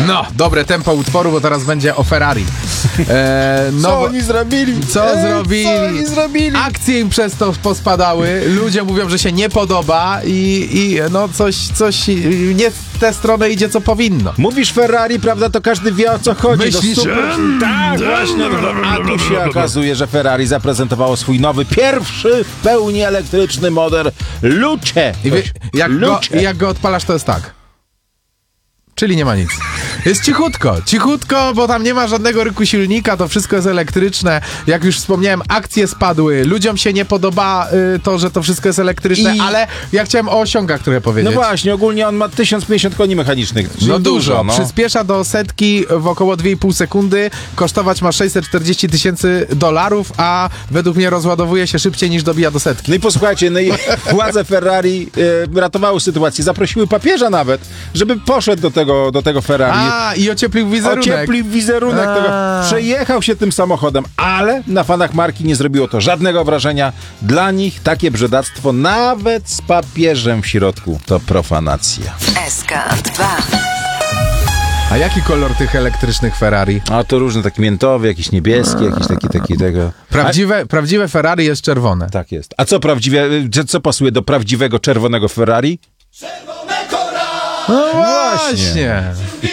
No, dobre tempo utworu, bo teraz będzie o Ferrari. Co oni zrobili? Co zrobili? Akcje im przez to pospadały. Ludzie mówią, że się nie podoba i no coś nie w tę stronę idzie, co powinno. Mówisz Ferrari, prawda, to każdy wie, o co chodzi. Myślisz, Tak, właśnie. A tu się okazuje, że Ferrari zaprezentowało swój nowy, pierwszy w pełni elektryczny model Luce. I jak go odpalasz, to jest tak. Czyli nie ma nic. Jest cichutko, bo tam nie ma żadnego ryku silnika, to wszystko jest elektryczne. Jak już wspomniałem, akcje spadły, ludziom się nie podoba to, że to wszystko jest elektryczne, ale ja chciałem o osiągach trochę powiedzieć. No właśnie, ogólnie on ma 1050 koni mechanicznych. No dużo. Przyspiesza do setki w około 2,5 sekundy, kosztować ma $640,000, a według mnie rozładowuje się szybciej niż dobija do setki. No i posłuchajcie, władze Ferrari ratowały sytuację, zaprosiły papieża nawet, żeby poszedł do tego Ferrari. I ocieplił wizerunek. Tego. Przejechał się tym samochodem, ale na fanach marki nie zrobiło to żadnego wrażenia. Dla nich takie brzydactwo, nawet z papieżem w środku, to profanacja. SK2. A jaki kolor tych elektrycznych Ferrari? A to różne, taki miętowy, jakiś niebieski, jakiś taki tego. Prawdziwe Ferrari jest czerwone. Tak jest. A co pasuje do prawdziwego czerwonego Ferrari? No właśnie.